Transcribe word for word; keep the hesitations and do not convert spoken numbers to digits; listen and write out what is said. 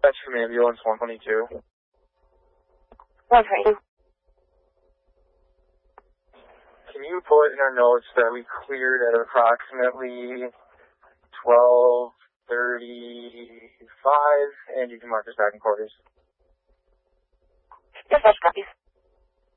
That's from ambulance one twenty-two. one twenty-two. Can you put in our notes that we cleared at approximately twelve thirty-five, and you can mark us back in quarters? Dispatch copies.